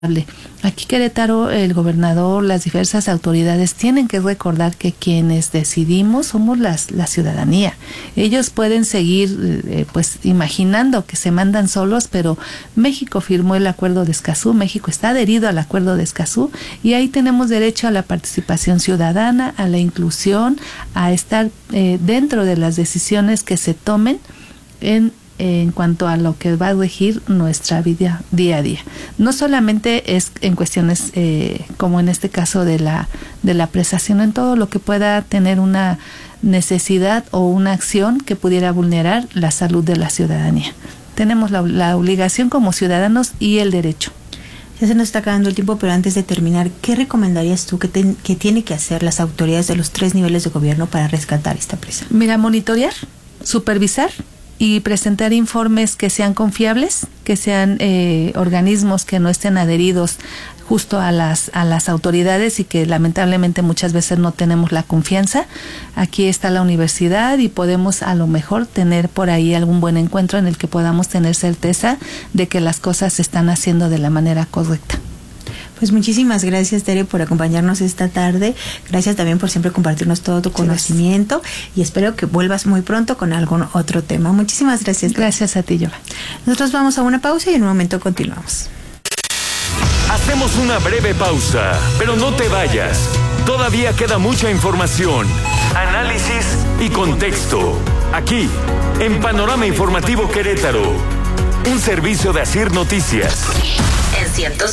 Aquí Querétaro, el gobernador, las diversas autoridades tienen que recordar que quienes decidimos somos la ciudadanía. Ellos pueden seguir pues imaginando que se mandan solos, pero México firmó el acuerdo de Escazú, México está adherido al acuerdo de Escazú y ahí tenemos derecho a la participación ciudadana, a la inclusión, a estar dentro de las decisiones que se tomen en cuanto a lo que va a regir nuestra vida día a día. No solamente es en cuestiones como en este caso de la presa, sino en todo lo que pueda tener una necesidad o una acción que pudiera vulnerar la salud de la ciudadanía. Tenemos la obligación como ciudadanos y el derecho. Ya se nos está acabando el tiempo, pero antes de terminar, ¿qué recomendarías tú que tiene que hacer las autoridades de los 3 niveles de gobierno para rescatar esta presa? Mira, monitorear, supervisar y presentar informes que sean confiables, que sean organismos que no estén adheridos justo a las autoridades y que lamentablemente muchas veces no tenemos la confianza. Aquí está la universidad y podemos a lo mejor tener por ahí algún buen encuentro en el que podamos tener certeza de que las cosas se están haciendo de la manera correcta. Pues muchísimas gracias, Tere, por acompañarnos esta tarde. Gracias también por siempre compartirnos todo tu conocimiento y espero que vuelvas muy pronto con algún otro tema. Muchísimas gracias. Gracias a ti, Yoba. Nosotros vamos a una pausa y en un momento continuamos. Hacemos una breve pausa, pero no te vayas. Todavía queda mucha información, análisis y contexto. Aquí, en Panorama Informativo Querétaro, un servicio de Asir Noticias. En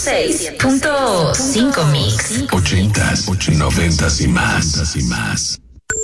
106.5 Mix. 80s, 90s y más.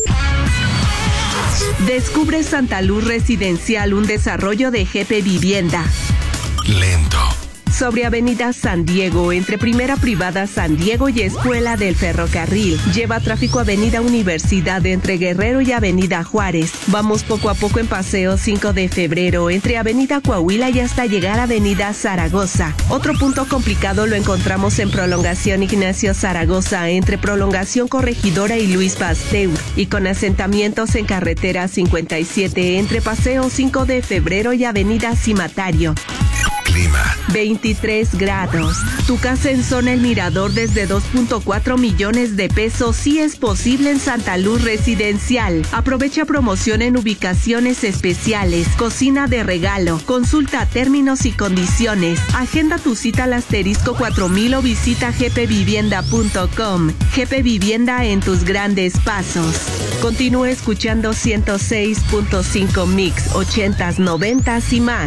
Descubre Santa Luz Residencial, un desarrollo de GP Vivienda. Lento. Sobre Avenida San Diego, entre Primera Privada San Diego y Escuela del Ferrocarril. Lleva tráfico Avenida Universidad entre Guerrero y Avenida Juárez. Vamos poco a poco en Paseo 5 de Febrero, entre Avenida Coahuila y hasta llegar a Avenida Zaragoza. Otro punto complicado lo encontramos en Prolongación Ignacio Zaragoza, entre Prolongación Corregidora y Luis Pasteur, y con asentamientos en Carretera 57, entre Paseo 5 de Febrero y Avenida Cimatario. Clima. 23 grados. Tu casa en zona El Mirador desde 2.4 millones de pesos sí es posible en Santa Luz Residencial. Aprovecha promoción en ubicaciones especiales, cocina de regalo. Consulta términos y condiciones. Agenda tu cita al asterisco 4000 o visita gpvivienda.com. GP Vivienda en tus grandes pasos. Continúa escuchando 106.5 Mix, 80s, 90s y más.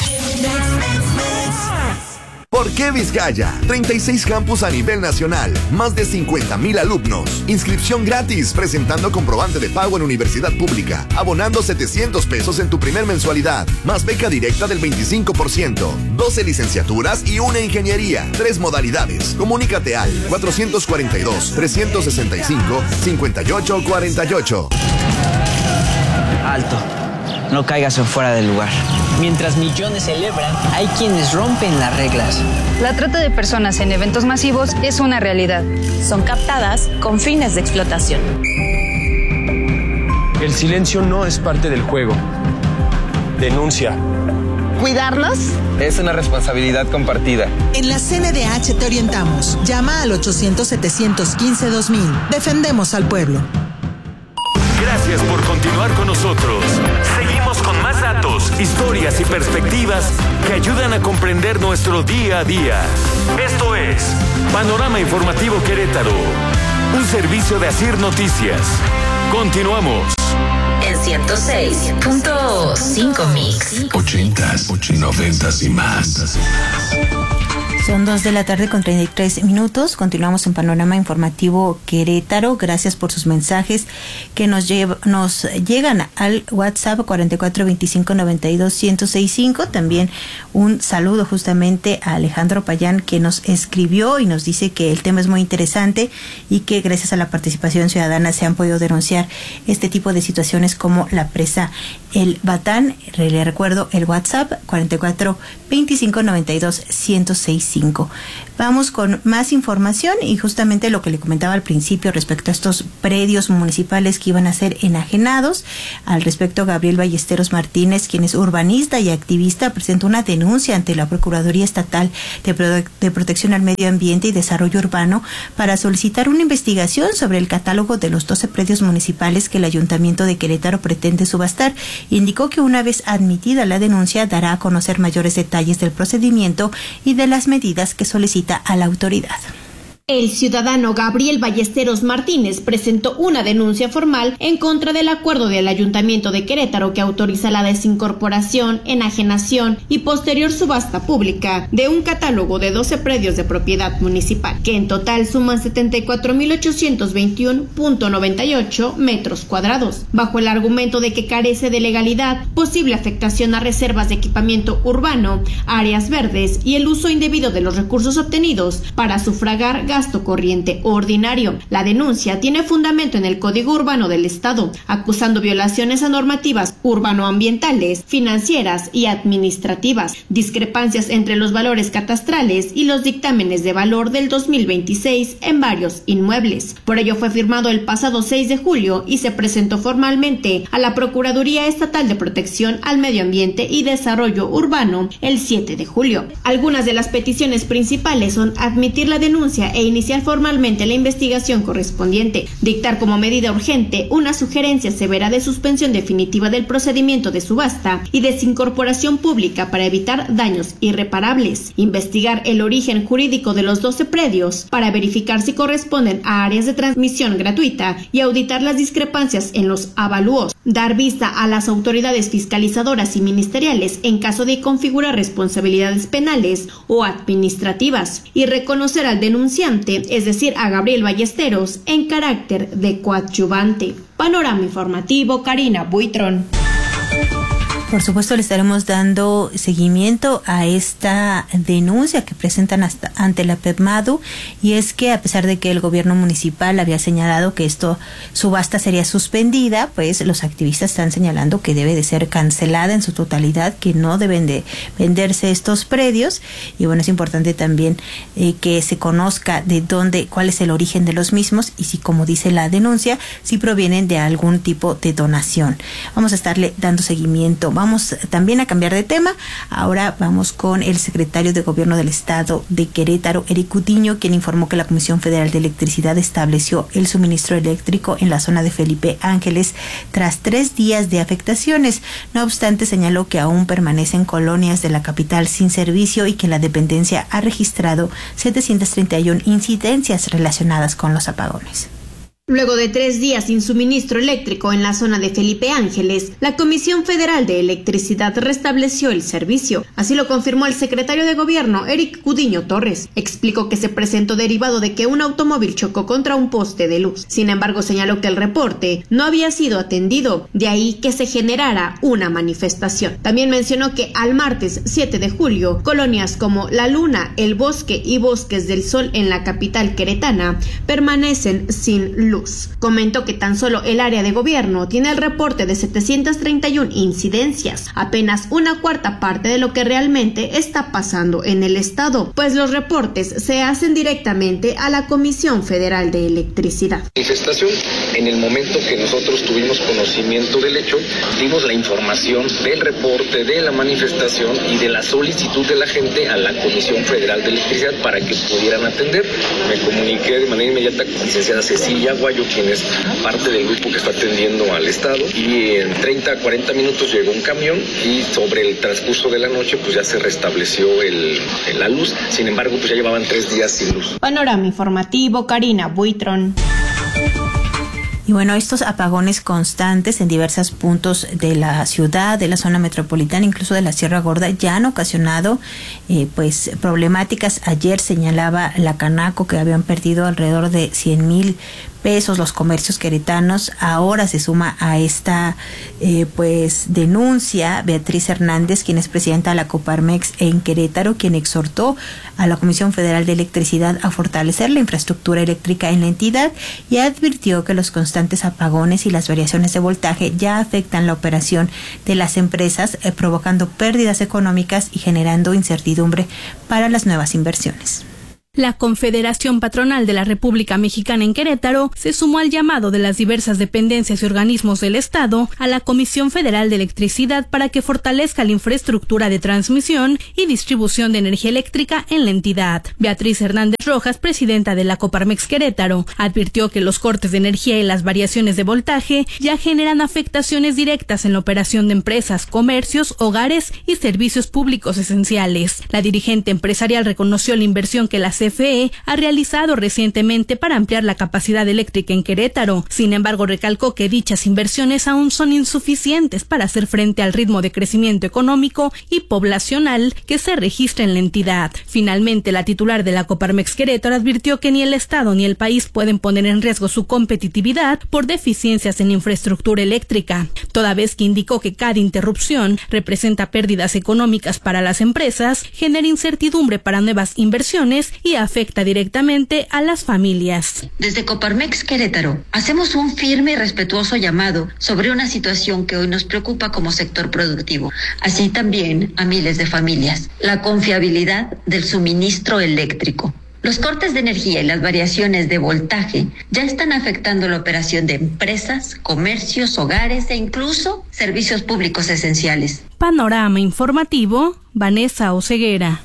¿Por qué Vizcaya? 36 campus a nivel nacional, más de 50,000 alumnos. Inscripción gratis, presentando comprobante de pago en universidad pública, abonando 700 pesos en tu primer mensualidad, más beca directa del 25%, 12 licenciaturas y una ingeniería, 3 modalidades. Comunícate al 442-365-5848. Alto, no caigas en fuera del lugar. Mientras millones celebran, hay quienes rompen las reglas. La trata de personas en eventos masivos es una realidad. Son captadas con fines de explotación. El silencio no es parte del juego. Denuncia. ¿Cuidarlos? Es una responsabilidad compartida. En la CNDH te orientamos. Llama al 800-715-2000. Defendemos al pueblo. Gracias por continuar con nosotros. Seguimos con más datos, historias y perspectivas que ayudan a comprender nuestro día a día. Esto es Panorama Informativo Querétaro, un servicio de Asir Noticias. Continuamos. En 106.5 Mix. 80s, 90s y más. Son 2:33 p.m. Continuamos en Panorama Informativo Querétaro. Gracias por sus mensajes que nos llegan al WhatsApp 4425921065. También un saludo justamente a Alejandro Payán, que nos escribió y nos dice que el tema es muy interesante y que gracias a la participación ciudadana se han podido denunciar este tipo de situaciones como la presa El Batán. Le recuerdo el WhatsApp 4425921065. 2025. Vamos con más información y justamente lo que le comentaba al principio respecto a estos predios municipales que iban a ser enajenados. Al respecto, Gabriel Ballesteros Martínez, quien es urbanista y activista, presentó una denuncia ante la Procuraduría Estatal de Protección al Medio Ambiente y Desarrollo Urbano para solicitar una investigación sobre el catálogo de los 12 predios municipales que el Ayuntamiento de Querétaro pretende subastar. Indicó que una vez admitida la denuncia dará a conocer mayores detalles del procedimiento y de las medidas que solicita a la autoridad. El ciudadano Gabriel Ballesteros Martínez presentó una denuncia formal en contra del acuerdo del Ayuntamiento de Querétaro que autoriza la desincorporación, enajenación y posterior subasta pública de un catálogo de 12 predios de propiedad municipal, que en total suman 74.821.98 metros cuadrados, bajo el argumento de que carece de legalidad, posible afectación a reservas de equipamiento urbano, áreas verdes y el uso indebido de los recursos obtenidos para sufragar gasto corriente ordinario. La denuncia tiene fundamento en el Código Urbano del Estado, acusando violaciones a normativas urbanoambientales, financieras y administrativas, discrepancias entre los valores catastrales y los dictámenes de valor del 2026 en varios inmuebles. Por ello fue firmado el pasado 6 de julio y se presentó formalmente a la Procuraduría Estatal de Protección al Medio Ambiente y Desarrollo Urbano el 7 de julio. Algunas de las peticiones principales son admitir la denuncia e iniciar formalmente la investigación correspondiente, dictar como medida urgente una sugerencia severa de suspensión definitiva del procedimiento de subasta y desincorporación pública para evitar daños irreparables, investigar el origen jurídico de los 12 predios para verificar si corresponden a áreas de transmisión gratuita y auditar las discrepancias en los avalúos, dar vista a las autoridades fiscalizadoras y ministeriales en caso de configurar responsabilidades penales o administrativas y reconocer al denunciante, es decir, a Gabriel Ballesteros, en carácter de coadyuvante. Panorama informativo, Karina Buitrón. Por supuesto, le estaremos dando seguimiento a esta denuncia que presentan ante la PEPMADU, y es que a pesar de que el gobierno municipal había señalado que subasta sería suspendida, pues los activistas están señalando que debe de ser cancelada en su totalidad, que no deben de venderse estos predios. Y bueno, es importante también que se conozca cuál es el origen de los mismos y si, como dice la denuncia, si provienen de algún tipo de donación. Vamos a estarle dando seguimiento. Vamos también a cambiar de tema. Ahora vamos con el secretario de Gobierno del Estado de Querétaro, Eric Gudiño, quien informó que la Comisión Federal de Electricidad estableció el suministro eléctrico en la zona de Felipe Ángeles tras 3 días de afectaciones. No obstante, señaló que aún permanecen colonias de la capital sin servicio y que la dependencia ha registrado 731 incidencias relacionadas con los apagones. Luego de 3 días sin suministro eléctrico en la zona de Felipe Ángeles, la Comisión Federal de Electricidad restableció el servicio. Así lo confirmó el secretario de Gobierno, Eric Gudiño Torres. Explicó que se presentó derivado de que un automóvil chocó contra un poste de luz. Sin embargo, señaló que el reporte no había sido atendido, de ahí que se generara una manifestación. También mencionó que al martes 7 de julio, colonias como La Luna, El Bosque y Bosques del Sol en la capital queretana permanecen sin luz. Comentó que tan solo el área de gobierno tiene el reporte de 731 incidencias, apenas una cuarta parte de lo que realmente está pasando en el estado, pues los reportes se hacen directamente a la Comisión Federal de Electricidad. Manifestación, en el momento que nosotros tuvimos conocimiento del hecho, dimos la información del reporte, de la manifestación y de la solicitud de la gente a la Comisión Federal de Electricidad para que pudieran atender. Me comuniqué de manera inmediata con la licenciada Cecilia Aguayo, quien es parte del grupo que está atendiendo al Estado, y en 30 a 40 minutos llegó un camión y sobre el transcurso de la noche pues ya se restableció la luz. Sin embargo, pues ya llevaban 3 días sin luz. Panorama informativo, Karina Buitrón. Y bueno, estos apagones constantes en diversos puntos de la ciudad, de la zona metropolitana, incluso de la Sierra Gorda, ya han ocasionado problemáticas. Ayer señalaba la Canaco que habían perdido alrededor de 100,000 pesos los comercios queretanos. Ahora se suma a esta denuncia Beatriz Hernández, quien es presidenta de la Coparmex en Querétaro, quien exhortó a la Comisión Federal de Electricidad a fortalecer la infraestructura eléctrica en la entidad y advirtió que los constantes apagones y las variaciones de voltaje ya afectan la operación de las empresas, provocando pérdidas económicas y generando incertidumbre para las nuevas inversiones. La Confederación Patronal de la República Mexicana en Querétaro se sumó al llamado de las diversas dependencias y organismos del Estado a la Comisión Federal de Electricidad para que fortalezca la infraestructura de transmisión y distribución de energía eléctrica en la entidad. Beatriz Hernández Rojas, presidenta de la Coparmex Querétaro, advirtió que los cortes de energía y las variaciones de voltaje ya generan afectaciones directas en la operación de empresas, comercios, hogares y servicios públicos esenciales. La dirigente empresarial reconoció la inversión que la CFE ha realizado recientemente para ampliar la capacidad eléctrica en Querétaro. Sin embargo, recalcó que dichas inversiones aún son insuficientes para hacer frente al ritmo de crecimiento económico y poblacional que se registra en la entidad. Finalmente, la titular de la Coparmex Querétaro advirtió que ni el Estado ni el país pueden poner en riesgo su competitividad por deficiencias en infraestructura eléctrica, toda vez que indicó que cada interrupción representa pérdidas económicas para las empresas, genera incertidumbre para nuevas inversiones y afecta directamente a las familias. Desde Coparmex Querétaro hacemos un firme y respetuoso llamado sobre una situación que hoy nos preocupa como sector productivo, así también a miles de familias: la confiabilidad del suministro eléctrico. Los cortes de energía y las variaciones de voltaje ya están afectando la operación de empresas, comercios, hogares e incluso servicios públicos esenciales. Panorama informativo, Vanessa Oceguera.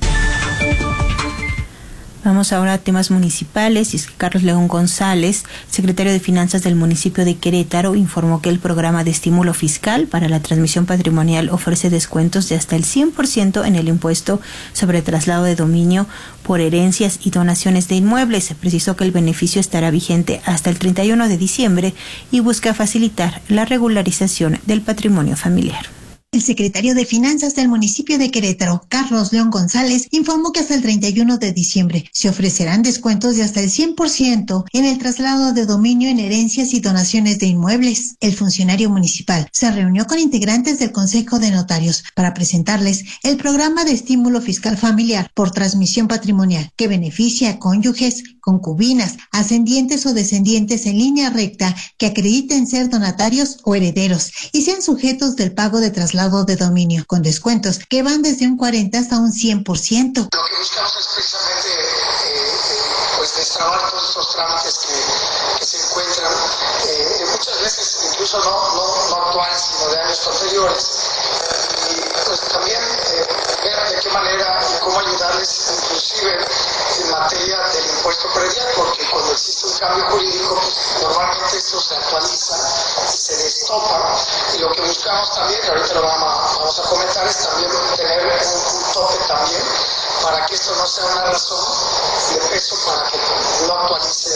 Vamos ahora a temas municipales, y es que Carlos León González, secretario de Finanzas del municipio de Querétaro, informó que el programa de estímulo fiscal para la transmisión patrimonial ofrece descuentos de hasta el 100% en el impuesto sobre traslado de dominio por herencias y donaciones de inmuebles. Se precisó que el beneficio estará vigente hasta el 31 de diciembre y busca facilitar la regularización del patrimonio familiar. El secretario de Finanzas del municipio de Querétaro, Carlos León González, informó que hasta el 31 de diciembre se ofrecerán descuentos de hasta el 100% en el traslado de dominio en herencias y donaciones de inmuebles. El funcionario municipal se reunió con integrantes del Consejo de Notarios para presentarles el programa de estímulo fiscal familiar por transmisión patrimonial que beneficia a cónyuges, concubinas, ascendientes o descendientes en línea recta que acrediten ser donatarios o herederos y sean sujetos del pago de traslado de dominio, con descuentos que van desde un 40 hasta un 100%. Lo que buscamos es precisamente destrabar todos estos trámites que se encuentran muchas veces incluso no actuales, sino de años anteriores, y pues también ver de qué manera y cómo ayudarles inclusive en materia del impuesto predial, porque cuando existe un cambio jurídico, pues, normalmente esto se actualiza y se destopa, y lo que buscamos también, y ahorita lo vamos a comentar, es también tener un tope también, para que esto no sea una razón de peso para que no actualicen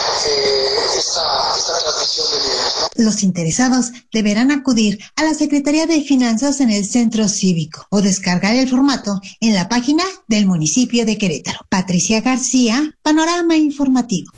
esta transmisión de bienes, ¿no? Los interesados deberán acudir a la Secretaría de Finanzas en el Centro Cívico o descargar el formato en la página del municipio de Querétaro. Patricia García, Panorama Informativo.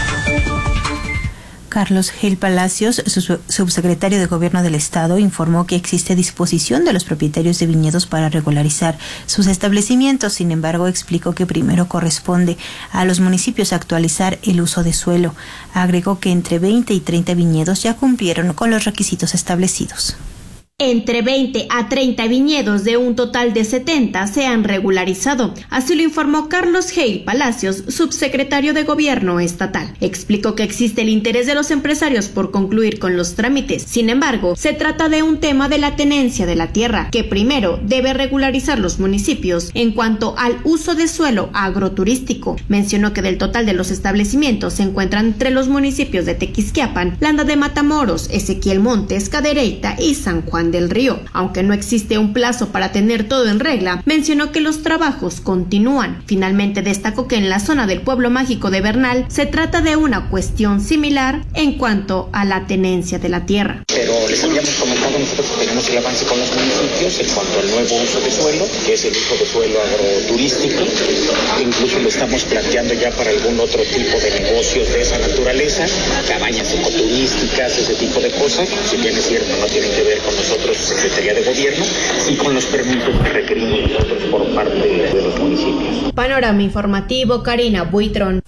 Carlos Gil Palacios, subsecretario de Gobierno del Estado, informó que existe disposición de los propietarios de viñedos para regularizar sus establecimientos. Sin embargo, explicó que primero corresponde a los municipios actualizar el uso de suelo. Agregó que entre 20 y 30 viñedos ya cumplieron con los requisitos establecidos. Entre 20 a 30 viñedos de un total de 70 se han regularizado. Así lo informó Carlos Gil Palacios, subsecretario de Gobierno Estatal. Explicó que existe el interés de los empresarios por concluir con los trámites. Sin embargo, se trata de un tema de la tenencia de la tierra, que primero debe regularizar los municipios en cuanto al uso de suelo agroturístico. Mencionó que del total de los establecimientos se encuentran entre los municipios de Tequisquiapan, Landa de Matamoros, Ezequiel Montes, Cadereyta y San Juan Juan del Río. Aunque no existe un plazo para tener todo en regla, mencionó que los trabajos continúan. Finalmente destacó que en la zona del pueblo mágico de Bernal se trata de una cuestión similar en cuanto a la tenencia de la tierra. Pero les habíamos comentado, nosotros tenemos el avance con los municipios en cuanto al nuevo uso de suelo, que es el uso de suelo agroturístico. Incluso lo estamos planteando ya para algún otro tipo de negocios de esa naturaleza, cabañas ecoturísticas, ese tipo de cosas. Si bien es cierto, no tienen que ver con nosotros, Secretaría de Gobierno, y con los permisos que requerimos nosotros por parte de los municipios. Panorama informativo, Karina Buitrón.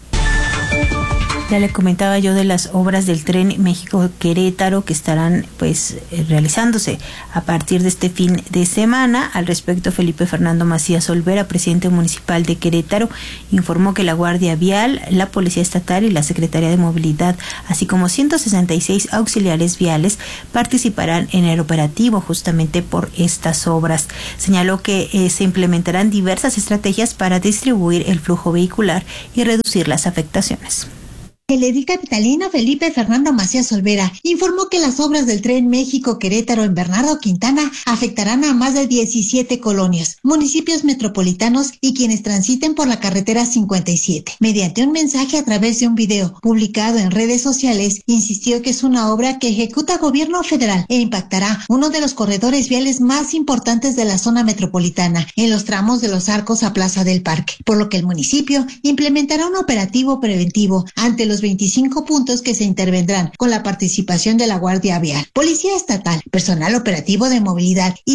Ya le comentaba yo de las obras del tren México-Querétaro que estarán realizándose a partir de este fin de semana. Al respecto, Felipe Fernando Macías Olvera, presidente municipal de Querétaro, informó que la Guardia Vial, la Policía Estatal y la Secretaría de Movilidad, así como 166 auxiliares viales, participarán en el operativo justamente por estas obras. Señaló que se implementarán diversas estrategias para distribuir el flujo vehicular y reducir las afectaciones. El edil capitalino Felipe Fernando Macías Olvera informó que las obras del tren México-Querétaro en Bernardo Quintana afectarán a más de 17 colonias, municipios metropolitanos y quienes transiten por la carretera 57. Mediante un mensaje a través de un video publicado en redes sociales, insistió que es una obra que ejecuta gobierno federal e impactará uno de los corredores viales más importantes de la zona metropolitana, en los tramos de Los Arcos a Plaza del Parque, por lo que el municipio implementará un operativo preventivo ante los 25 puntos que se intervendrán con la participación de la Guardia Vial, Policía Estatal, personal operativo de movilidad y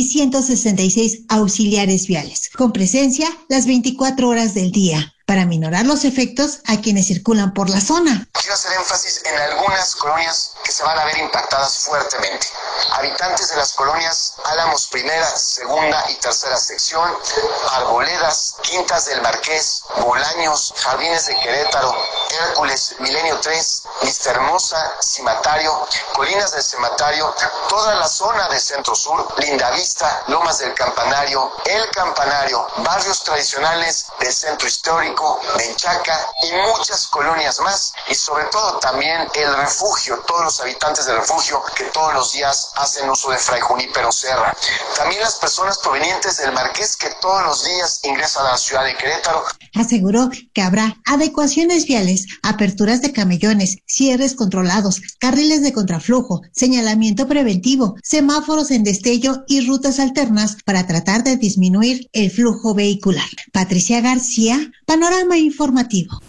166 auxiliares viales, con presencia las 24 horas del día, para minorar los efectos a quienes circulan por la zona. Quiero hacer énfasis en algunas colonias que se van a ver impactadas fuertemente. Habitantes de las colonias Álamos Primera, Segunda y Tercera Sección, Arboledas, Quintas del Marqués, Bolaños, Jardines de Querétaro, Hércules, Milenio 3, Vista Hermosa, Cimatario, Colinas del Cimatario, toda la zona de Centro Sur, Lindavista, Lomas del Campanario, El Campanario, barrios tradicionales del Centro Histórico, Menchaca y muchas colonias más, y sobre todo también el refugio, todos los habitantes del refugio que todos los días hacen uso de Fray Junípero Serra. También las personas provenientes del Marqués que todos los días ingresan a la ciudad de Querétaro. Aseguró que habrá adecuaciones viales, aperturas de camellones, cierres controlados, carriles de contraflujo, señalamiento preventivo, semáforos en destello y rutas alternas para tratar de disminuir el flujo vehicular. Patricia García, Panorama Informativo.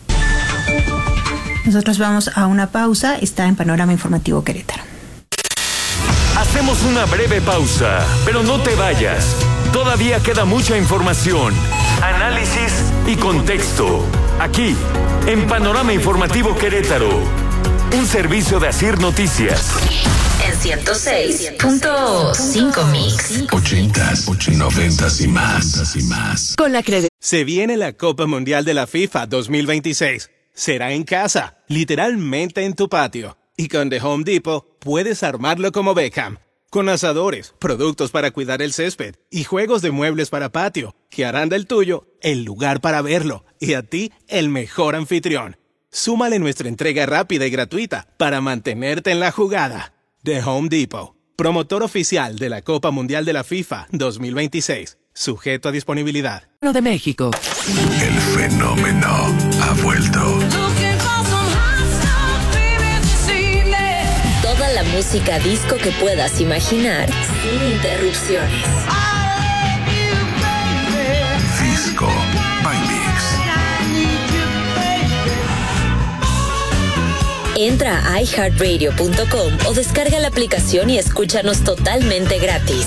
Nosotros vamos a una pausa. Está en Panorama Informativo Querétaro. Hacemos una breve pausa, pero no te vayas. Todavía queda mucha información, análisis y contexto. Aquí, en Panorama Informativo Querétaro, un servicio de Asir Noticias. En 106.5 Mix. 80s, 90s y más. Con la Se viene la Copa Mundial de la FIFA 2026. Será en casa, literalmente en tu patio. Y con The Home Depot puedes armarlo como Beckham. Con asadores, productos para cuidar el césped y juegos de muebles para patio, que harán del tuyo el lugar para verlo y a ti el mejor anfitrión. Súmale nuestra entrega rápida y gratuita para mantenerte en la jugada. The Home Depot, promotor oficial de la Copa Mundial de la FIFA 2026. Sujeto a disponibilidad. De México. El fenómeno ha vuelto. Toda la música disco que puedas imaginar sin interrupciones. Disco by Mix. Entra a iHeartRadio.com o descarga la aplicación y escúchanos totalmente gratis.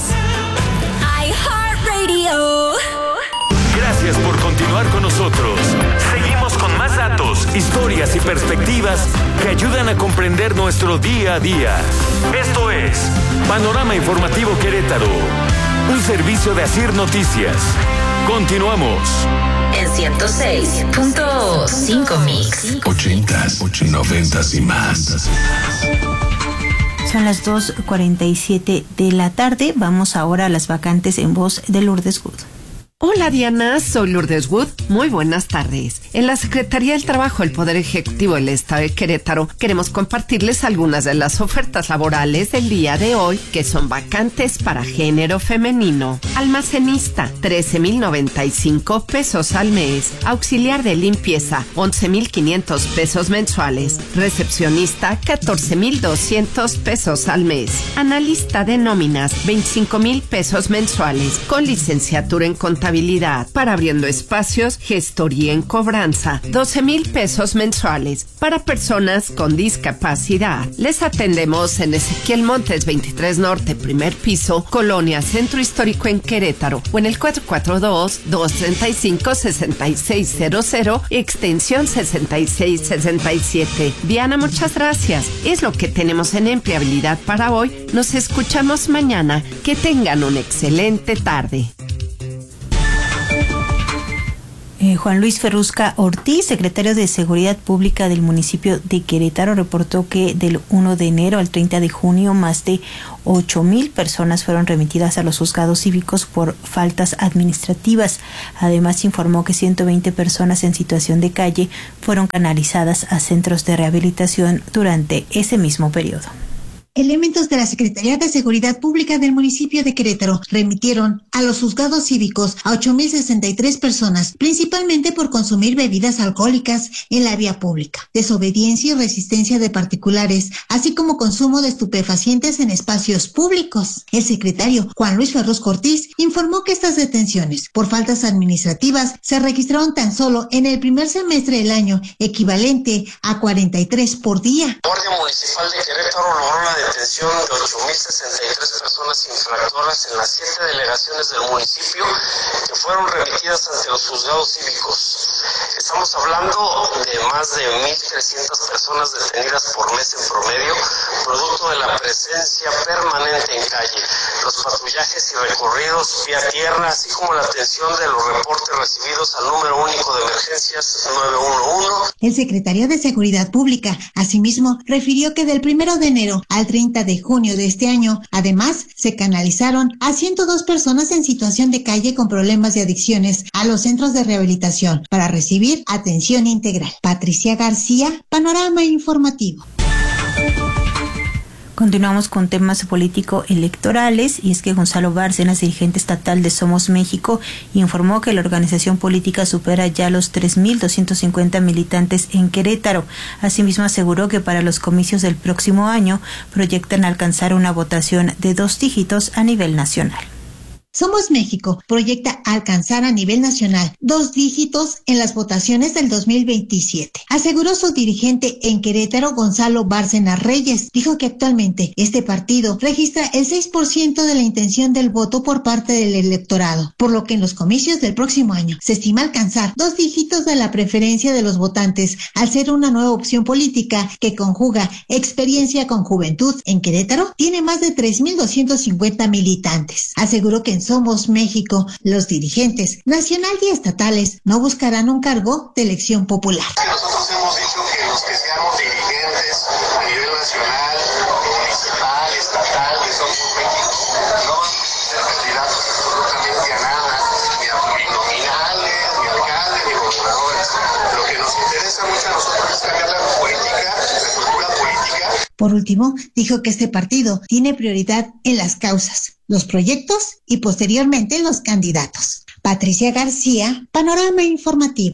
iHeartRadio. Gracias por continuar con nosotros. Seguimos con más datos, historias y perspectivas que ayudan a comprender nuestro día a día. Esto es Panorama Informativo Querétaro, un servicio de Asir Noticias. Continuamos. En 106.5 Mix. 80s, 90s y más. Son las 2:47 de la tarde. Vamos ahora a las vacantes en voz de Lourdes Good. Hola Diana, soy Lourdes Wood. Muy buenas tardes. En la Secretaría del Trabajo del Poder Ejecutivo del Estado de Querétaro queremos compartirles algunas de las ofertas laborales del día de hoy que son vacantes para género femenino. Almacenista, 13,095 pesos al mes. Auxiliar de limpieza, 11,500 pesos mensuales. Recepcionista, 14,200 pesos al mes. Analista de nóminas, 25,000 pesos mensuales con licenciatura en contabilidad. Para Abriendo Espacios, gestoría en cobranza, 12,000 pesos mensuales. Para personas con discapacidad, les atendemos en Ezequiel Montes 23 Norte, primer piso, Colonia Centro Histórico en Querétaro, o en el 442-235-6600, extensión 6667. Diana, muchas gracias. Es lo que tenemos en empleabilidad para hoy. Nos escuchamos mañana. Que tengan una excelente tarde. Juan Luis Ferrusca Ortiz, secretario de Seguridad Pública del municipio de Querétaro, reportó que del 1 de enero al 30 de junio más de 8,000 personas fueron remitidas a los juzgados cívicos por faltas administrativas. Además, informó que 120 personas en situación de calle fueron canalizadas a centros de rehabilitación durante ese mismo periodo. Elementos de la Secretaría de Seguridad Pública del municipio de Querétaro remitieron a los juzgados cívicos a 8,063 personas, principalmente por consumir bebidas alcohólicas en la vía pública, desobediencia y resistencia de particulares, así como consumo de estupefacientes en espacios públicos. El secretario Juan Luis Ferrusca Ortiz informó que estas detenciones por faltas administrativas se registraron tan solo en el primer semestre del año, equivalente a 43 por día. Guardia Municipal de Querétaro logró la detención de 8,063 personas infractoras en las 7 delegaciones del municipio que fueron remitidas ante los juzgados cívicos. Estamos hablando de más de 1,300 personas detenidas por mes en promedio, producto de la presencia permanente en calle, los patrullajes y recorridos vía tierra, así como la atención de los reportes recibidos al número único de emergencias 911. El secretario de Seguridad Pública, asimismo, refirió que del 1 de enero al 30 de junio de este año, además, se canalizaron a 102 personas en situación de calle con problemas de adicciones a los centros de rehabilitación para recibir atención integral. Patricia García, Panorama Informativo. Continuamos con temas político-electorales, y es que Gonzalo Bárcenas, dirigente estatal de Somos México, informó que la organización política supera ya los 3,250 militantes en Querétaro. Asimismo, aseguró que para los comicios del próximo año proyectan alcanzar una votación de 2 dígitos a nivel nacional. Somos México proyecta alcanzar a nivel nacional 2 dígitos en las votaciones del 2027, aseguró su dirigente en Querétaro, Gonzalo Bárcenas Reyes. Dijo que actualmente este partido registra el 6% de la intención del voto por parte del electorado, por lo que en los comicios del próximo año se estima alcanzar 2 dígitos de la preferencia de los votantes, al ser una nueva opción política que conjuga experiencia con juventud. En Querétaro tiene más de 3,250 militantes. Aseguró que en Somos México, los dirigentes nacional y estatales no buscarán un cargo de elección popular. Nosotros hemos dicho que los que seamos dirigentes a nivel nacional, municipal, estatal de Somos México, no vamos a ser candidatos absolutamente a nada, ni a plurinominales, ni alcaldes, ni gobernadores. Lo que nos interesa mucho a nosotros es cambiar la política, la cultura política. Por último, dijo que este partido tiene prioridad en las causas, los proyectos y posteriormente los candidatos. Patricia García, Panorama Informativo.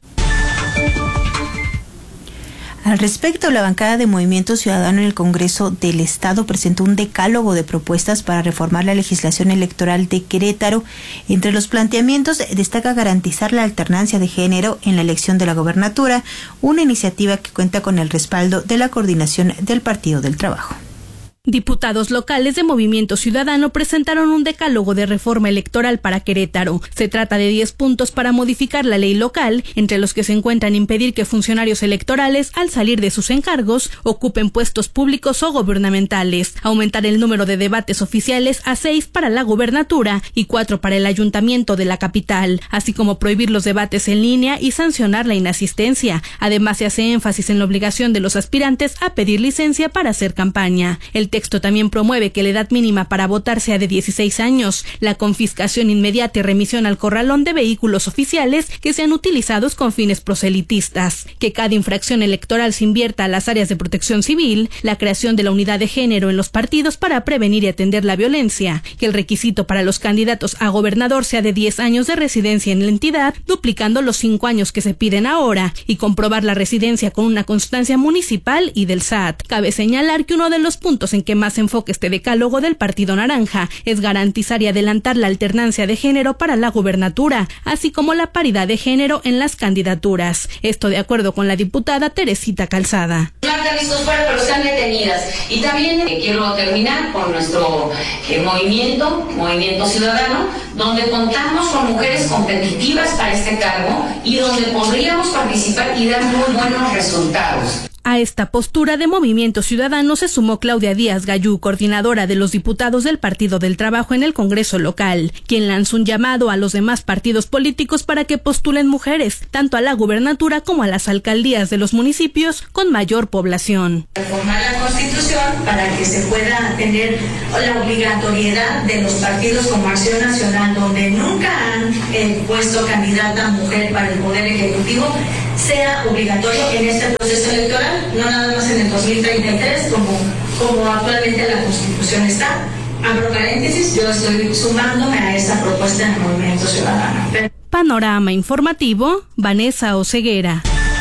Al respecto, la bancada de Movimiento Ciudadano en el Congreso del Estado presentó un decálogo de propuestas para reformar la legislación electoral de Querétaro. Entre los planteamientos destaca garantizar la alternancia de género en la elección de la gobernatura, una iniciativa que cuenta con el respaldo de la coordinación del Partido del Trabajo. Diputados locales de Movimiento Ciudadano presentaron un decálogo de reforma electoral para Querétaro. Se trata de 10 puntos para modificar la ley local, entre los que se encuentran impedir que funcionarios electorales, al salir de sus encargos, ocupen puestos públicos o gubernamentales, aumentar el número de debates oficiales a 6 para la gubernatura y 4 para el ayuntamiento de la capital, así como prohibir los debates en línea y sancionar la inasistencia. Además, se hace énfasis en la obligación de los aspirantes a pedir licencia para hacer campaña. El texto también promueve que la edad mínima para votar sea de 16 años, la confiscación inmediata y remisión al corralón de vehículos oficiales que sean utilizados con fines proselitistas, que cada infracción electoral se invierta a las áreas de protección civil, la creación de la unidad de género en los partidos para prevenir y atender la violencia, que el requisito para los candidatos a gobernador sea de 10 años de residencia en la entidad, duplicando los 5 años que se piden ahora, y comprobar la residencia con una constancia municipal y del SAT. Cabe señalar que uno de los puntos en que más se enfoca este decálogo del Partido Naranja es garantizar y adelantar la alternancia de género para la gubernatura, así como la paridad de género en las candidaturas. Esto de acuerdo con la diputada Teresita Calzada. Listos fuera, pero están detenidas. Y también quiero terminar con nuestro movimiento ciudadano, donde contamos con mujeres competitivas para este cargo y donde podríamos participar y dar muy buenos resultados. A esta postura de Movimiento Ciudadano se sumó Claudia Díaz Gayú, coordinadora de los diputados del Partido del Trabajo en el Congreso local, quien lanzó un llamado a los demás partidos políticos para que postulen mujeres, tanto a la gubernatura como a las alcaldías de los municipios con mayor población. Reformar la Constitución para que se pueda tener la obligatoriedad de los partidos como Acción Nacional, donde nunca han puesto candidata mujer para el Poder Ejecutivo, sea obligatorio en este proceso electoral, no nada más en el 2033 como actualmente la Constitución está. Abro paréntesis, yo estoy sumándome a esta propuesta en el Movimiento Ciudadano. Panorama informativo, Vanessa Oseguera.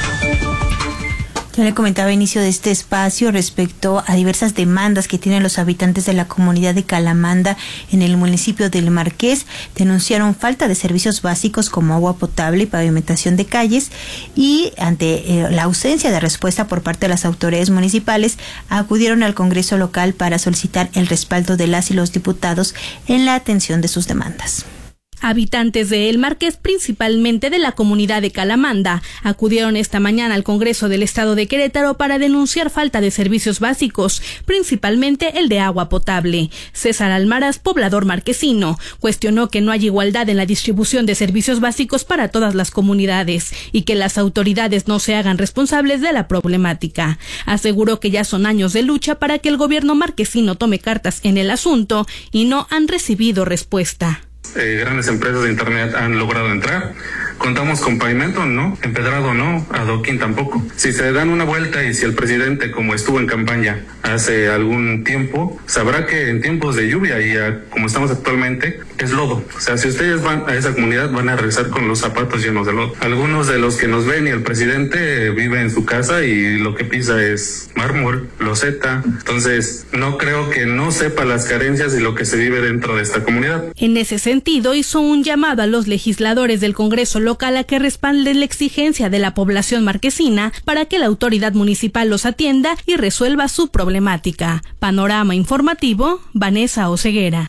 Ya le comentaba a inicio de este espacio respecto a diversas demandas que tienen los habitantes de la comunidad de Calamanda en el municipio del Marqués. Denunciaron falta de servicios básicos como agua potable y pavimentación de calles, y ante la ausencia de respuesta por parte de las autoridades municipales, acudieron al Congreso local para solicitar el respaldo de las y los diputados en la atención de sus demandas. Habitantes de El Marqués, principalmente de la comunidad de Calamanda, acudieron esta mañana al Congreso del Estado de Querétaro para denunciar falta de servicios básicos, principalmente el de agua potable. César Almaraz, poblador marquesino, cuestionó que no hay igualdad en la distribución de servicios básicos para todas las comunidades y que las autoridades no se hagan responsables de la problemática. Aseguró que ya son años de lucha para que el gobierno marquesino tome cartas en el asunto y no han recibido respuesta. Grandes empresas de internet han logrado entrar. Contamos con pavimento, ¿no? Empedrado, ¿no? Adoquín tampoco. Si se dan una vuelta y si el presidente, como estuvo en campaña hace algún tiempo, sabrá que en tiempos de lluvia y como estamos actualmente, es lodo. O sea, si ustedes van a esa comunidad, van a regresar con los zapatos llenos de lodo. Algunos de los que nos ven y el presidente vive en su casa y lo que pisa es mármol, loseta. Entonces, no creo que no sepa las carencias y lo que se vive dentro de esta comunidad. En ese sentido, hizo un llamado a los legisladores del Congreso local a que respalden la exigencia de la población marquesina para que la autoridad municipal los atienda y resuelva su problemática. Panorama informativo, Vanessa Oseguera.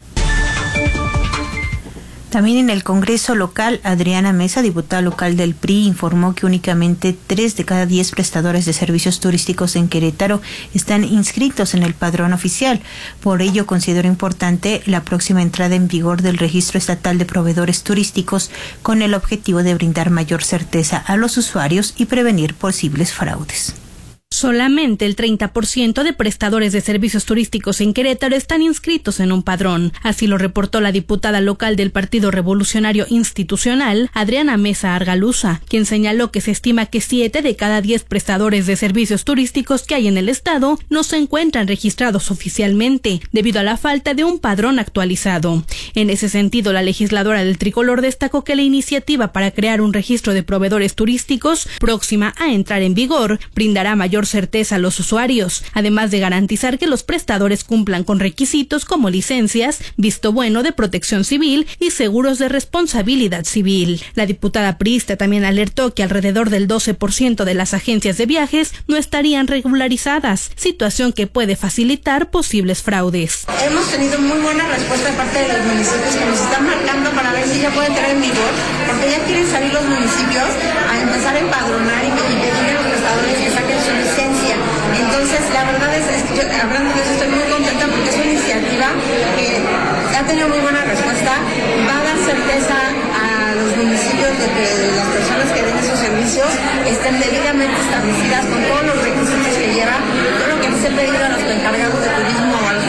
También en el Congreso local, Adriana Mesa, diputada local del PRI, informó que únicamente 3 de cada 10 prestadores de servicios turísticos en Querétaro están inscritos en el padrón oficial. Por ello, considero importante la próxima entrada en vigor del Registro Estatal de Proveedores Turísticos con el objetivo de brindar mayor certeza a los usuarios y prevenir posibles fraudes. Solamente el 30% de prestadores de servicios turísticos en Querétaro están inscritos en un padrón. Así lo reportó la diputada local del Partido Revolucionario Institucional, Adriana Mesa Argaluza, quien señaló que se estima que 7 de cada 10 prestadores de servicios turísticos que hay en el estado no se encuentran registrados oficialmente, debido a la falta de un padrón actualizado. En ese sentido, la legisladora del Tricolor destacó que la iniciativa para crear un registro de proveedores turísticos, próxima a entrar en vigor, brindará mayor certeza a los usuarios, además de garantizar que los prestadores cumplan con requisitos como licencias, visto bueno de protección civil y seguros de responsabilidad civil. La diputada priista también alertó que alrededor del 12% de las agencias de viajes no estarían regularizadas, situación que puede facilitar posibles fraudes. Hemos tenido muy buena respuesta de parte de los municipios que nos están marcando para ver si ya puede entrar en vigor, porque ya quieren salir los municipios a empezar a empadronar y pedirle a los prestadores que saquen su licencia. Entonces, la verdad es que yo, hablando de eso, estoy muy contenta porque es una iniciativa que ha tenido muy buena respuesta, va a dar certeza a los municipios de que las personas que den esos servicios estén debidamente establecidas con todos los requisitos que lleva. Yo lo que les he pedido a los encargados de turismo o a los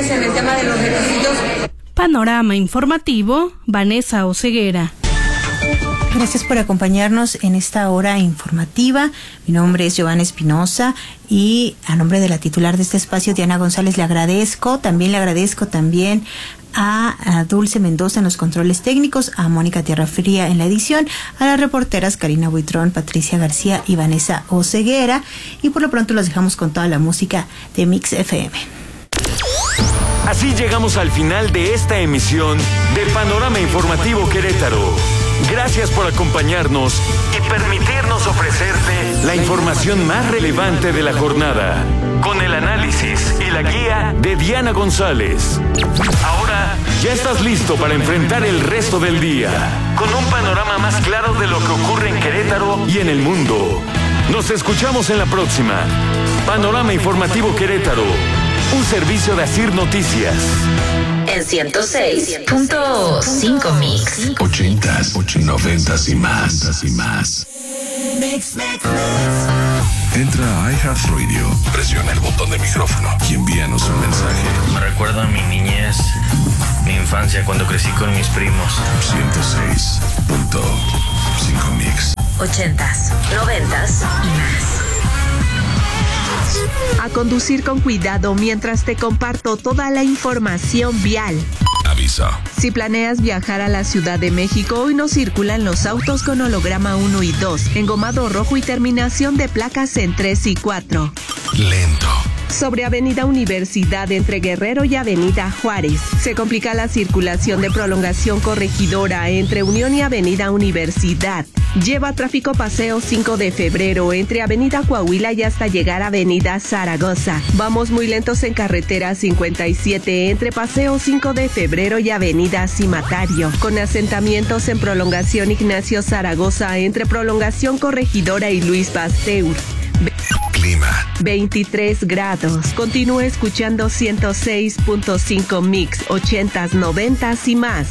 flexibles en el tema de los requisitos. Panorama informativo, Vanessa Oseguera. Gracias por acompañarnos en esta hora informativa. Mi nombre es Giovanna Espinosa y a nombre de la titular de este espacio, Diana González, le agradezco a Dulce Mendoza en los controles técnicos, a Mónica Tierrafría en la edición, a las reporteras Karina Buitrón, Patricia García y Vanessa Oseguera. Y por lo pronto los dejamos con toda la música de Mix FM. Así llegamos al final de esta emisión de Panorama Informativo Querétaro. Gracias por acompañarnos y permitirnos ofrecerte la información más relevante de la jornada, con el análisis y la guía de Diana González. Ahora ya estás listo para enfrentar el resto del día, con un panorama más claro de lo que ocurre en Querétaro y en el mundo. Nos escuchamos en la próxima. Panorama Informativo Querétaro, un servicio de Asir Noticias. En 106.5 Mix. 80s, 90s y más. Entra a iHeartRadio, presiona el botón de micrófono y envíanos un mensaje. Me recuerda a mi niñez, mi infancia cuando crecí con mis primos. 106.5 Mix. 80s, 90s y más. A conducir con cuidado mientras te comparto toda la información vial. Aviso. Si planeas viajar a la Ciudad de México, hoy no circulan los autos con holograma 1 y 2, engomado rojo y terminación de placas en 3 y 4. Lento. Sobre Avenida Universidad entre Guerrero y Avenida Juárez. Se complica la circulación de prolongación Corregidora entre Unión y Avenida Universidad. Lleva tráfico Paseo 5 de Febrero entre Avenida Coahuila y hasta llegar a Avenida Zaragoza. Vamos muy lentos en carretera 57 entre Paseo 5 de Febrero y Avenida Cimatario. Con asentamientos en prolongación Ignacio Zaragoza entre prolongación Corregidora y Luis Pasteur. Clima. 23 grados. Continúa escuchando 106.5 Mix, 80s, 90s y más.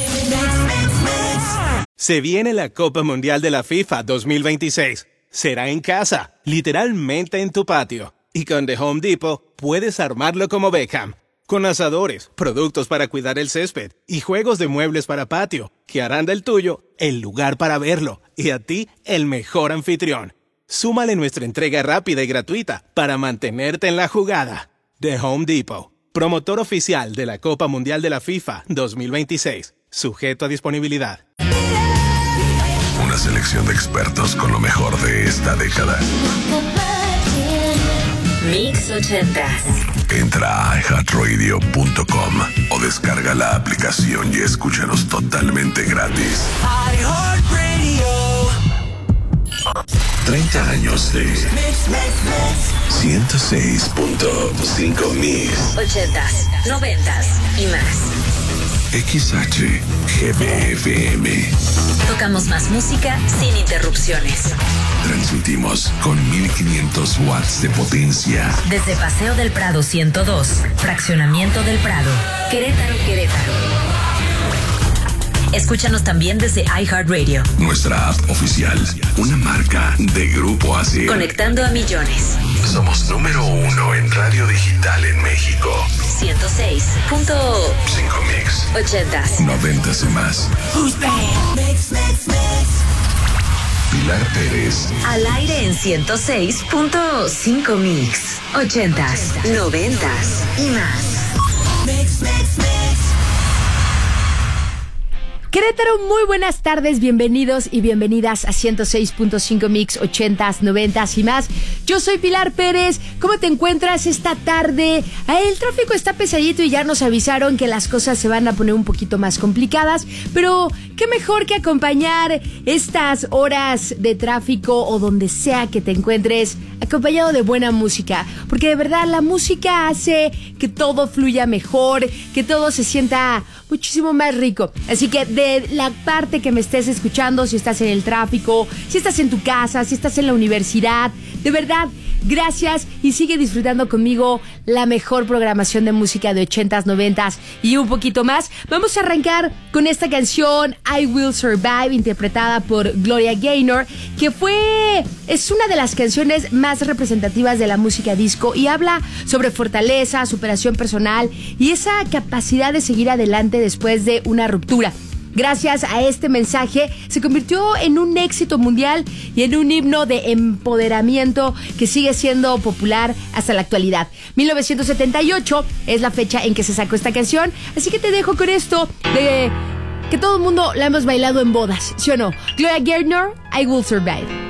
Se viene la Copa Mundial de la FIFA 2026. Será en casa, literalmente en tu patio. Y con The Home Depot puedes armarlo como Beckham. Con asadores, productos para cuidar el césped y juegos de muebles para patio, que harán del tuyo el lugar para verlo y a ti el mejor anfitrión. Súmale nuestra entrega rápida y gratuita para mantenerte en la jugada. The Home Depot, promotor oficial de la Copa Mundial de la FIFA 2026. Sujeto a disponibilidad. Una selección de expertos con lo mejor de esta década. Mix 80s. Entra a iHeartRadio.com o descarga la aplicación y escúchanos totalmente gratis. iHeartRadio. 30 años de 106.5 Mix. 80s, 90s y más. XHGBFM. Tocamos más música sin interrupciones. Transmitimos con 1500 watts de potencia. Desde Paseo del Prado 102, Fraccionamiento del Prado, Querétaro. Escúchanos también desde iHeartRadio. Nuestra app oficial, una marca de Grupo ASIR. Conectando a millones. Somos número 1 en radio digital en México. 106.5 Mix. 80s. 90s y más. Pilar Pérez. Al aire en 106.5 Mix. 80s, 90s y más. Querétaro, muy buenas tardes, bienvenidos y bienvenidas a 106.5 Mix, 80s, 90s y más. Yo soy Pilar Pérez. ¿Cómo te encuentras esta tarde? El tráfico está pesadito y ya nos avisaron que las cosas se van a poner un poquito más complicadas, pero qué mejor que acompañar estas horas de tráfico o donde sea que te encuentres acompañado de buena música, porque de verdad la música hace que todo fluya mejor, que todo se sienta muchísimo más rico. Así que de la parte que me estés escuchando, si estás en el tráfico, si estás en tu casa, si estás en la universidad, de verdad, Gracias y sigue disfrutando conmigo la mejor programación de música de 80s, 90s y un poquito más. Vamos a arrancar con esta canción I Will Survive, interpretada por Gloria Gaynor, que es una de las canciones más representativas de la música disco y habla sobre fortaleza, superación personal y esa capacidad de seguir adelante después de una ruptura. Gracias a este mensaje se convirtió en un éxito mundial y en un himno de empoderamiento que sigue siendo popular hasta la actualidad. 1978 es la fecha en que se sacó esta canción, así que te dejo con esto de que todo el mundo la hemos bailado en bodas, ¿sí o no? Gloria Gaynor, I Will Survive.